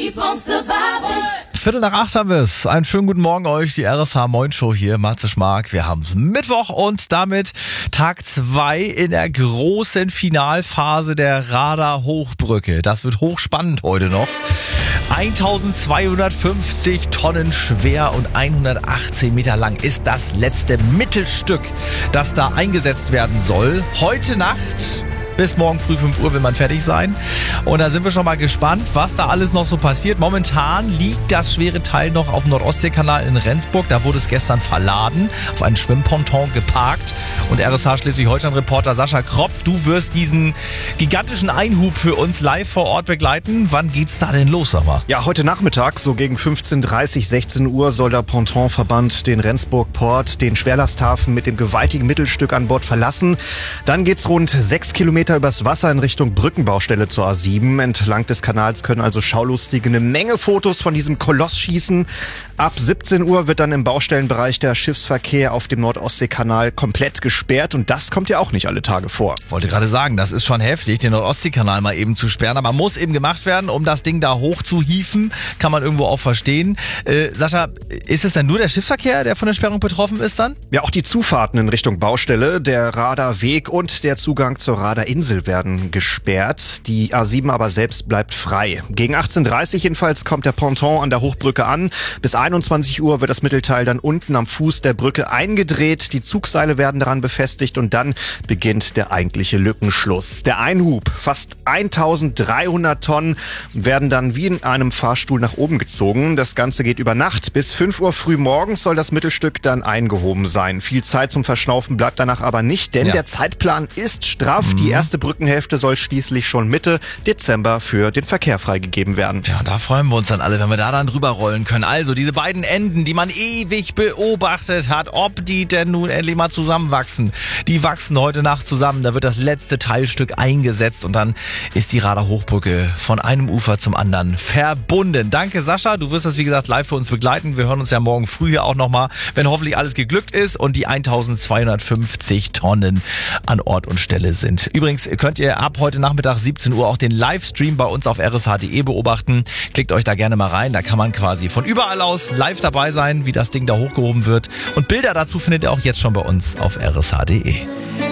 7:15 haben wir es. Einen schönen guten Morgen euch, die RSH Moin Show hier, Matze Schmark. Wir haben es Mittwoch und damit Tag 2 in der großen Finalphase der Rader Hochbrücke. Das wird hochspannend heute noch. 1250 Tonnen schwer und 118 Meter lang ist das letzte Mittelstück, das da eingesetzt werden soll. Heute Nacht bis morgen früh 5 Uhr will man fertig sein. Und da sind wir schon mal gespannt, was da alles noch so passiert. Momentan liegt das schwere Teil noch auf dem Nordostseekanal in Rendsburg. Da wurde es gestern verladen, auf einen Schwimmponton geparkt. Und RSH Schleswig-Holstein-Reporter Sascha Kropf, du wirst diesen gigantischen Einhub für uns live vor Ort begleiten. Wann geht's da denn los, sag mal? Ja, heute Nachmittag, so gegen 15:30, 16 Uhr, soll der Pontonverband den Rendsburg-Port, den Schwerlasthafen mit dem gewaltigen Mittelstück an Bord verlassen. Dann geht's rund 6 Kilometer übers Wasser in Richtung Brückenbaustelle zur A7. Entlang des Kanals können also Schaulustige eine Menge Fotos von diesem Koloss schießen. Ab 17 Uhr wird dann im Baustellenbereich der Schiffsverkehr auf dem Nordostseekanal komplett gesperrt. Und das kommt ja auch nicht alle Tage vor. Ich wollte gerade sagen, das ist schon heftig, den Nordostseekanal mal eben zu sperren. Aber muss eben gemacht werden, um das Ding da hoch zu hieven. Kann man irgendwo auch verstehen. Sascha, ist es denn nur der Schiffsverkehr, der von der Sperrung betroffen ist dann? Ja, auch die Zufahrten in Richtung Baustelle, der Radarweg und der Zugang zur Radarinsel werden gesperrt. Die A7 aber selbst bleibt frei. Gegen 18:30 jedenfalls kommt der Ponton an der Hochbrücke an. Bis 21 Uhr wird das Mittelteil dann unten am Fuß der Brücke eingedreht. Die Zugseile werden daran befestigt und dann beginnt der eigentliche Lückenschluss. Der Einhub, fast 1300 Tonnen, werden dann wie in einem Fahrstuhl nach oben gezogen. Das Ganze geht über Nacht. Bis 5 Uhr früh morgens soll das Mittelstück dann eingehoben sein. Viel Zeit zum Verschnaufen bleibt danach aber nicht, denn der Zeitplan ist straff. Die erste Brückenhälfte soll schließlich schon Mitte Dezember für den Verkehr freigegeben werden. Ja, da freuen wir uns dann alle, wenn wir da dann drüber rollen können. Also diese beiden Enden, die man ewig beobachtet hat, ob die denn nun endlich mal zusammenwachsen. Die wachsen heute Nacht zusammen. Da wird das letzte Teilstück eingesetzt und dann ist die Rader Hochbrücke von einem Ufer zum anderen verbunden. Danke Sascha, du wirst das wie gesagt live für uns begleiten. Wir hören uns ja morgen früh hier auch nochmal, wenn hoffentlich alles geglückt ist und die 1250 Tonnen an Ort und Stelle sind. Übrigens könnt ihr ab heute Nachmittag 17 Uhr auch den Livestream bei uns auf rsh.de beobachten. Klickt euch da gerne mal rein, da kann man quasi von überall aus live dabei sein, wie das Ding da hochgehoben wird. Und Bilder dazu findet ihr auch jetzt schon bei uns auf rsh.de.